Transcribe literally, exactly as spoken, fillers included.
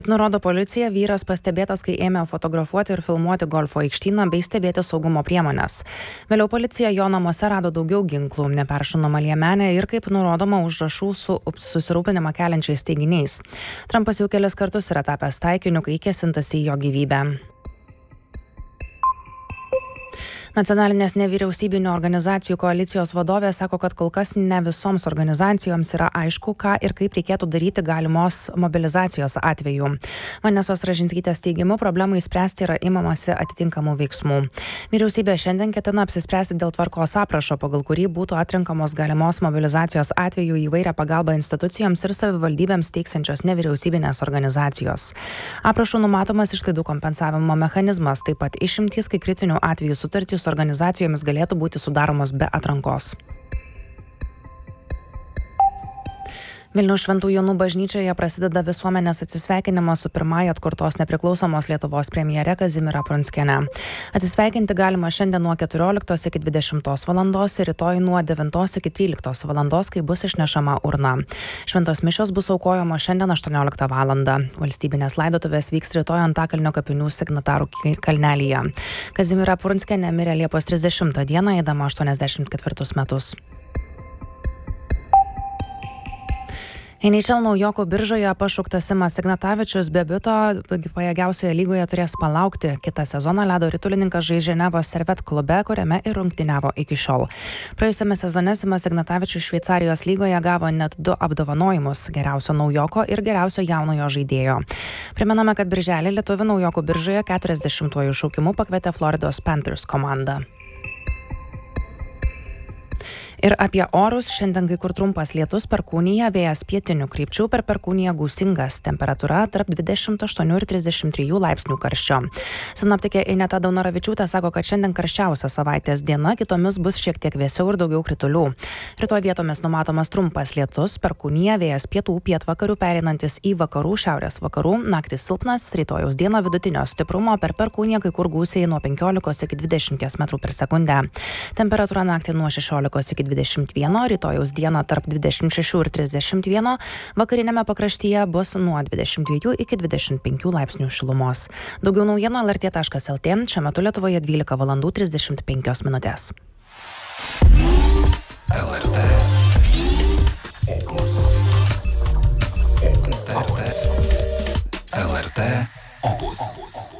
Nurodo policija, vyras pastebėtas, kai ėmė fotografuoti ir filmuoti golfo aikštyną bei stebėti saugumo priemonės. Vėliau policija jo namuose rado daugiau ginklų, neperšaunamą liemenę ir, kaip nurodoma, užrašų su susirūpinimą keliančiais teiginiais. Trumpas jau kelis kartus yra tapęs taikiniu, kai kėsintasi į jo gyvybę. Nacionalinės nevyriausybinių organizacijų koalicijos vadovė sako, kad kol kas ne visoms organizacijoms yra aišku, ką ir kaip reikėtų daryti galimos mobilizacijos atveju. Vanesos Ražinskytės teigimu, problemai spręsti yra imamasi atitinkamų veiksmų. Vyriausybė šiandien ketina apsispręsti dėl tvarkos aprašo, pagal kurį būtų atrenkamos galimos mobilizacijos atveju įvairią pagalbą institucijoms ir savivaldybėms teiksiančios nevyriausybinės organizacijos. Aprašų numatomas išlaidų kompensavimo mechanizmas, taip pat išimtys, kai kritinių atvejų sutartys su organizacijomis galėtų būti sudaromos be atrankos. Vilniaus Šventų Jonų bažnyčioje prasideda visuomenės atsisveikinimas su pirmąja atkurtos nepriklausomos Lietuvos premjere Kazimiera Prunskiene. Atsisveikinti galima šiandien nuo keturioliktos iki dvidešimtos valandos ir rytoj nuo devintos iki tryliktos valandos, kai bus išnešama urna. Šventos mišios bus aukojamos šiandien aštuonioliktą valandą. Valstybinės laidotuvės vyks rytoj Antakalnio kapinių Signatarų kalnelyje. Kazimiera Prunskienė mirė Liepos trisdešimtą dieną, eidama aštuoniasdešimt ketvirtus metus. N H L naujokų biržoje pašauktas Simas Ignatavičius be bito pajėgiausioje lygoje turės palaukti. Kitą sezoną ledo ritulininkas žais Ženevos Servet klube, kuriame ir rungtyniavo iki šiol. Praėjusiame sezone Simas Ignatavičius Šveicarijos lygoje gavo net du apdovanojimus – geriausio naujoko ir geriausio jaunojo žaidėjo. Primename, kad birželį lietuvių naujokų biržoje keturiasdešimtuoju šaukimu pakvietė Floridos Panthers komandą. Ir apie orus. Šiandien kai kur trumpas lietus, Perkūnija, vėjas pietinių krypčių, per Perkūniją gūsingas, temperatūra tarp dvidešimt aštuonių ir trisdešimt trijų laipsnių karščio. Sinoptikė Ineta Daunoravičiūtė sako, kad šiandien karščiausia savaitės diena, kitomis bus šiek tiek vėsiau ir daugiau kritulių. Rytoj vietomis numatomas trumpas lietus, Perkūnija, vėjas pietų, pietvakarių pereinantis į vakarų, šiaurės vakarų, naktis silpnas, rytojaus dieną vidutinio stiprumo, per Perkūniją kai kur gūsiai nuo penkiolikos iki dvidešimties metrų per sekundę. Temperatūra naktį nuo šešiolikos iki dvidešimt vieno, rytojaus dieną tarp dvidešimt šešių ir trisdešimt vieno, vakarinėme pakraštyje bus nuo dvidešimt dviejų iki dvidešimt penkių laipsnių šilumos. Daugiau naujienų L R T taškas L T, šiuo metu Lietuvoje dvylika valandų trisdešimt penkios minutės. L R T Opus. L R T Opus.